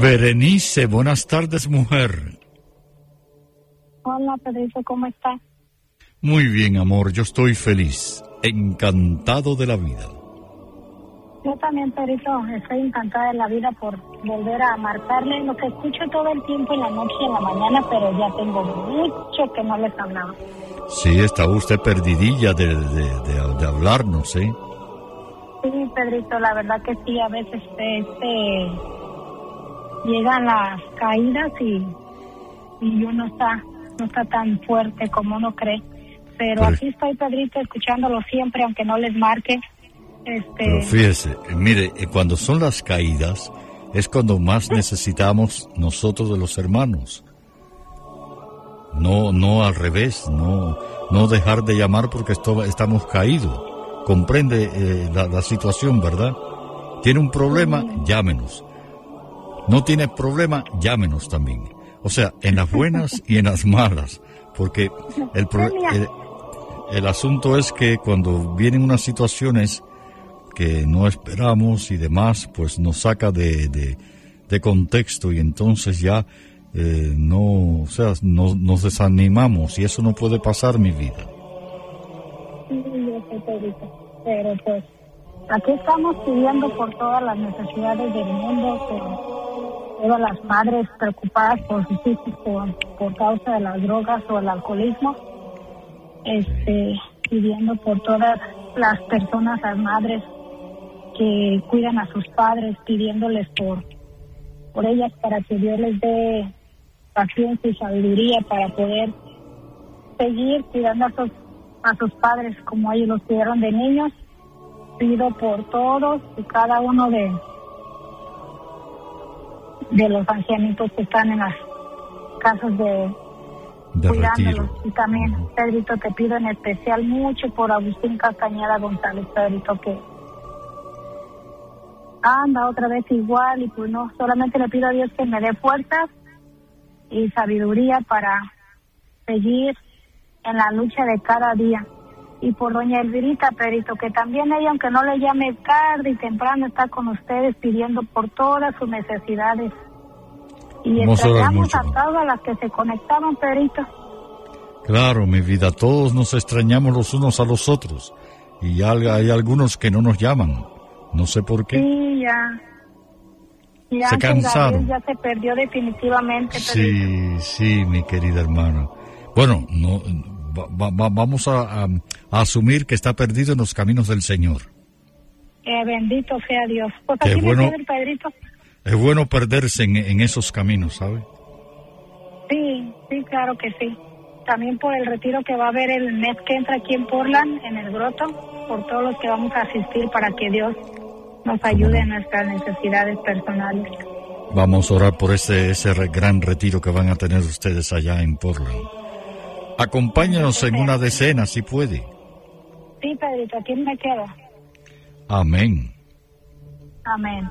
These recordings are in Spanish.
Berenice, buenas tardes, mujer. Hola, Pedrito, ¿cómo estás? Muy bien, amor, yo estoy feliz, encantado de la vida. Yo también, Pedrito, estoy encantada de la vida por volver a marcarle lo que escucho todo el tiempo en la noche y en la mañana, pero ya tengo mucho que no les hablaba. Sí, está usted perdidilla de hablarnos, ¿eh? Sí, Pedrito, la verdad que sí, a veces llegan las caídas y uno no está tan fuerte como uno cree. Pero aquí estoy, Pedrito, escuchándolo siempre, aunque no les marque. Pero fíjese, mire, cuando son las caídas, es cuando más necesitamos nosotros de los hermanos. No al revés, no dejar de llamar porque estamos caídos. Comprende la situación, ¿verdad? ¿Tiene un problema? Llámenos. ¿No tiene problema? Llámenos también. O sea, en las buenas y en las malas. Porque el asunto es que cuando vienen unas situaciones que no esperamos y demás, pues nos saca de contexto y entonces ya nos desanimamos y eso no puede pasar, mi vida. Sí, yo sé, Pedrito, pero pues aquí estamos pidiendo por todas las necesidades del mundo, por todas las madres preocupadas por sus hijos por causa de las drogas o el alcoholismo, pidiendo por todas las personas, las madres que cuidan a sus padres, pidiéndoles por ellas para que Dios les dé paciencia y sabiduría para poder seguir cuidando a sus padres como ellos los cuidaron de niños. Pido por todos y cada uno de los ancianitos que están en las casas de cuidándolos retiro. Y también, Pedrito, te pido en especial mucho por Agustín Castañeda González, Pedrito, que anda otra vez igual y pues no, solamente le pido a Dios que me dé fuerzas y sabiduría para seguir en la lucha de cada día. Y por doña Elvirita, Pedrito, que también ella, aunque no le llame tarde y temprano, está con ustedes pidiendo por todas sus necesidades. Y extrañamos a todas las que se conectaban, Pedrito. Claro, mi vida, todos nos extrañamos los unos a los otros. Y hay algunos que no nos llaman. No sé por qué. Sí, ya se cansaron. Ya se perdió definitivamente. Sí, mi querida hermana. Bueno, vamos a asumir que está perdido en los caminos del Señor. Bendito sea Dios. Pues aquí me queda el Pedrito. Es bueno perderse en esos caminos, ¿sabe? Sí, claro que sí. También por el retiro que va a haber el mes que entra aquí en Portland, en el Grotto, por todos los que vamos a asistir para que Dios nos ayude en nuestras necesidades personales. Vamos a orar por ese gran retiro que van a tener ustedes allá en Portland. Acompáñanos en una decena, si puede. Sí, Pedrito, aquí me quedo. Amén. Amén.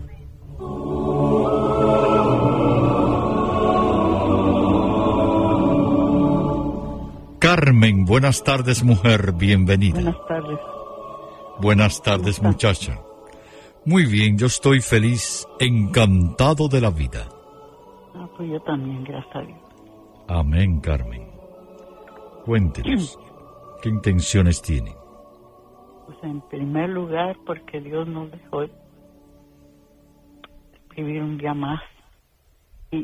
Carmen, buenas tardes, mujer, bienvenida. Buenas tardes. Buenas tardes, muchacha. Muy bien, yo estoy feliz, encantado de la vida. Pues yo también, gracias a Dios. Amén, Carmen. Cuéntenos, ¿qué intenciones tiene? Pues en primer lugar, porque Dios nos dejó vivir un día más. Y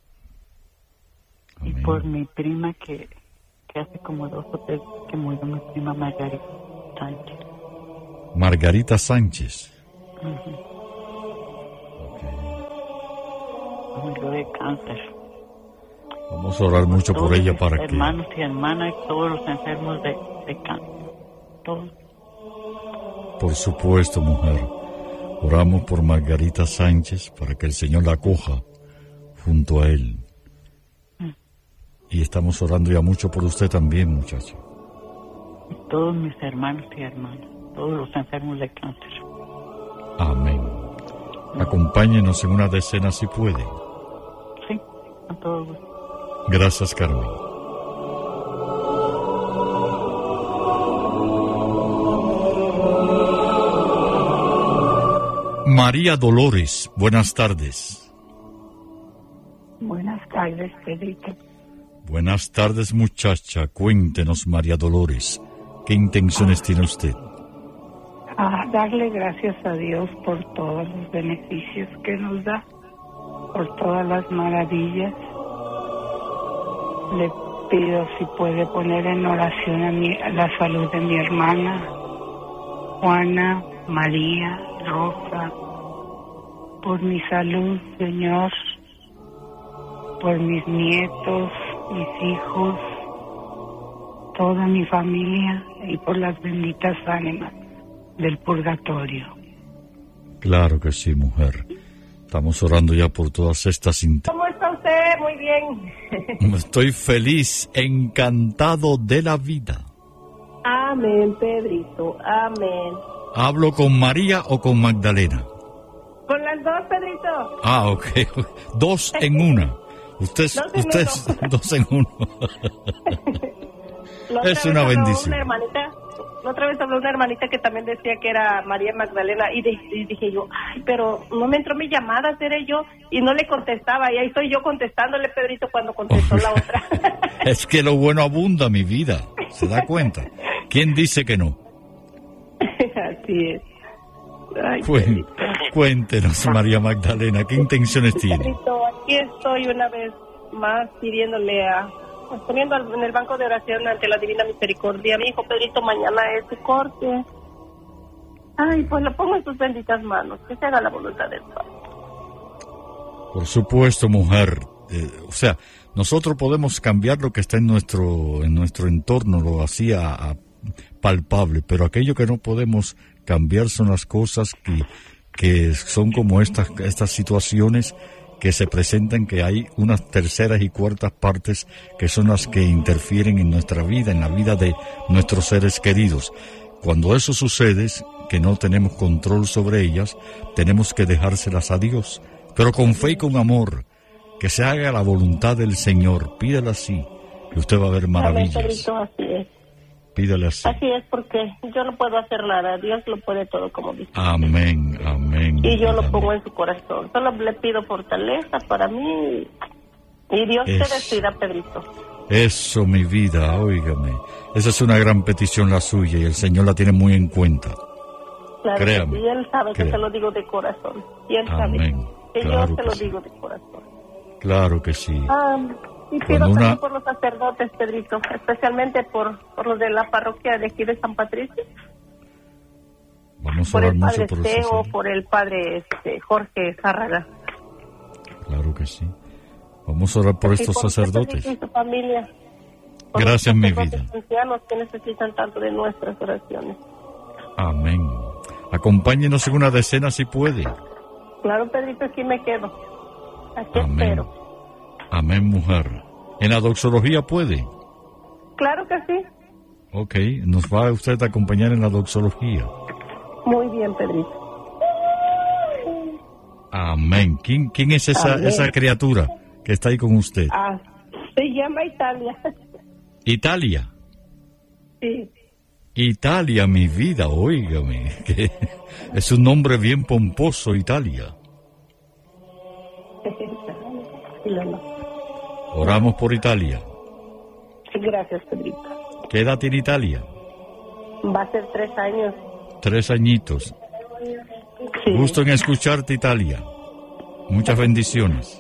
por mi prima que hace como 2 o 3 que murió, mi prima Margarita Sánchez. Margarita Sánchez. Murió de cáncer. Vamos a orar mucho por ella para que... Hermanos y hermanas y todos los enfermos de cáncer. Todos. Por supuesto, mujer. Oramos por Margarita Sánchez para que el Señor la acoja junto a Él. Y estamos orando ya mucho por usted también, muchacho. Y todos mis hermanos y hermanas, todos los enfermos de cáncer. Amén. Acompáñenos en una decena si puede. Sí, con todo gusto. Gracias, Carmen. María Dolores, buenas tardes. Buenas tardes, Pedrito. Buenas tardes, muchacha. Cuéntenos, María Dolores, ¿qué intenciones tiene usted? Darle gracias a Dios por todos los beneficios que nos da, por todas las maravillas. Le pido si puede poner en oración a la salud de mi hermana, Juana, María, Rosa, por mi salud, Señor, por mis nietos, mis hijos, toda mi familia y por las benditas ánimas del purgatorio. Claro que sí, mujer. Estamos orando ya por todas estas ¿Cómo está usted? Muy bien. Estoy feliz, encantado de la vida. Amén, Pedrito. Amén. ¿Hablo con María o con Magdalena? Con las dos, Pedrito. Ok. Dos en una. Usted dos en uno. Es una bendición. La otra vez habló una hermanita que también decía que era María Magdalena y dije yo, ay, pero no me entró mi llamada, seré yo, y no le contestaba, y ahí estoy yo contestándole, Pedrito, cuando contestó la otra. Es que lo bueno abunda, mi vida, ¿se da cuenta? ¿Quién dice que no? Así es. Ay, cuéntenos, María Magdalena, ¿qué intenciones tiene? Pedrito, aquí estoy una vez más pidiéndole poniendo en el banco de oración ante la Divina Misericordia. Mi hijo Pedrito, mañana es su corte. Ay, pues lo pongo en sus benditas manos, que se haga la voluntad del Padre. Por supuesto, mujer. O sea, nosotros podemos cambiar lo que está en nuestro entorno, lo hacía palpable, pero aquello que no podemos cambiar son las cosas que son como estas situaciones que se presentan, que hay unas terceras y cuartas partes que son las que interfieren en nuestra vida, en la vida de nuestros seres queridos. Cuando eso sucede, que no tenemos control sobre ellas, tenemos que dejárselas a Dios, pero con fe y con amor, que se haga la voluntad del Señor. Pídale así, que usted va a ver maravillas. Amén, Pedrito, así es. Pídale así. Así es, porque yo no puedo hacer nada, Dios lo puede todo, como dice. Amén, amén. Y yo amén. Lo pongo en su corazón. Solo le pido fortaleza para mí. Y Dios te decida, Pedrito. Eso, mi vida, óigame. Esa es una gran petición la suya y el Señor la tiene muy en cuenta. Claro, créame. Y Él sabe que se lo digo de corazón. Y Él amén. sabe que claro yo se lo sí. digo de corazón. Claro que sí. Y pido también por los sacerdotes, Pedrito, especialmente por los de la parroquia de aquí de San Patricio. Vamos a orar mucho por por el padre eso. Teo, por el padre Jorge Zárraga. Claro que sí. Vamos a orar por estos sacerdotes. Y su familia. Gracias, mi vida. Los ancianos que necesitan tanto de nuestras oraciones. Amén. Acompáñenos en una decena si puede. Claro, Pedrito, aquí me quedo. Aquí amén. Espero. Amén, mujer. ¿En la doxología puede? Claro que sí. Ok, nos va usted a acompañar en la doxología. Muy bien, Pedrito. Amén. ¿Quién es esa criatura que está ahí con usted? Se llama Italia. ¿Italia? Sí. Italia, mi vida, óigame. Que es un nombre bien pomposo, Italia. Oramos por Italia. Gracias, Pedrito. ¿Qué edad tiene Italia? Va a ser 3 años. 3 añitos. Sí. Gusto en escucharte, Italia. Muchas bendiciones.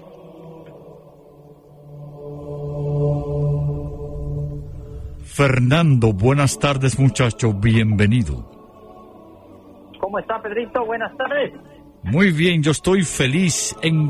Fernando, buenas tardes, muchacho. Bienvenido. ¿Cómo está, Pedrito? Buenas tardes. Muy bien, yo estoy feliz,